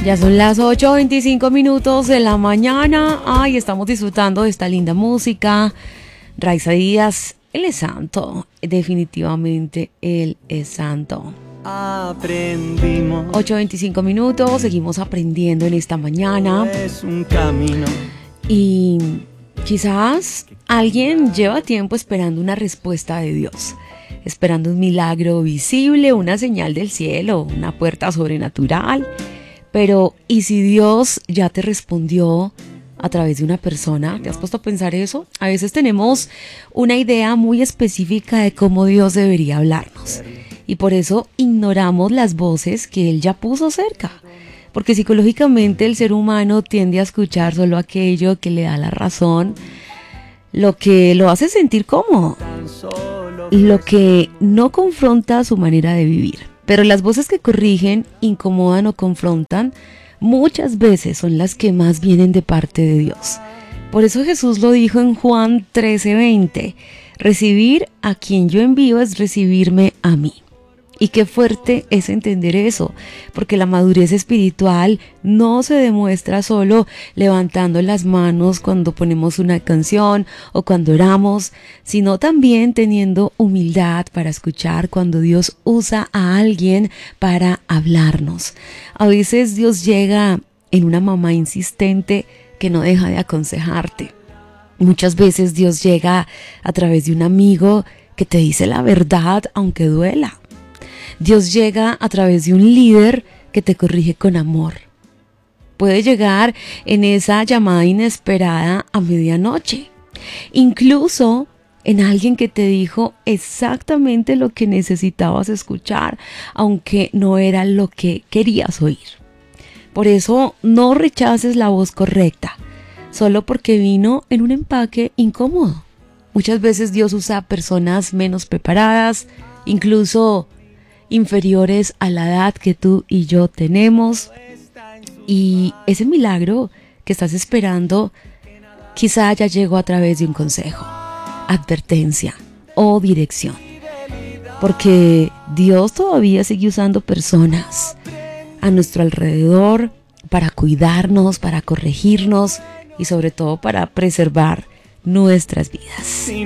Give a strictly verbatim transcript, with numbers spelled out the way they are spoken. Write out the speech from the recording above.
Ya son las ocho veinticinco minutos de la mañana. Ay, estamos disfrutando de esta linda música. Raiza Díaz, él es santo. Definitivamente él es santo. Aprendimos. ocho veinticinco minutos, seguimos aprendiendo en esta mañana. Es un camino. Y quizás alguien lleva tiempo esperando una respuesta de Dios, esperando un milagro visible, una señal del cielo, una puerta sobrenatural. Pero, ¿y si Dios ya te respondió a través de una persona? ¿Te has puesto a pensar eso? A veces tenemos una idea muy específica de cómo Dios debería hablarnos. Y por eso ignoramos las voces que Él ya puso cerca. Porque psicológicamente el ser humano tiende a escuchar solo aquello que le da la razón, lo que lo hace sentir cómodo, lo que no confronta su manera de vivir. Pero las voces que corrigen, incomodan o confrontan, muchas veces son las que más vienen de parte de Dios. Por eso Jesús lo dijo en Juan trece veinte, recibir a quien yo envío es recibirme a mí. Y qué fuerte es entender eso, porque la madurez espiritual no se demuestra solo levantando las manos cuando ponemos una canción o cuando oramos, sino también teniendo humildad para escuchar cuando Dios usa a alguien para hablarnos. A veces Dios llega en una mamá insistente que no deja de aconsejarte. Muchas veces Dios llega a través de un amigo que te dice la verdad aunque duela. Dios llega a través de un líder que te corrige con amor. Puede llegar en esa llamada inesperada a medianoche. Incluso en alguien que te dijo exactamente lo que necesitabas escuchar, aunque no era lo que querías oír. Por eso no rechaces la voz correcta, solo porque vino en un empaque incómodo. Muchas veces Dios usa personas menos preparadas, incluso inferiores a la edad que tú y yo tenemos, y ese milagro que estás esperando quizá ya llegó a través de un consejo, advertencia o dirección, porque Dios todavía sigue usando personas a nuestro alrededor para cuidarnos, para corregirnos y sobre todo para preservar nuestras vidas.